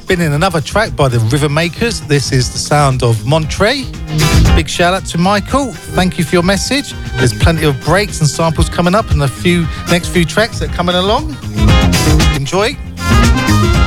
spinning another track by the River Makers. This is the sound of Monterey. Big shout out to Michael. Thank you for your message. There's plenty of breaks and samples coming up and next few tracks that are coming along. Enjoy.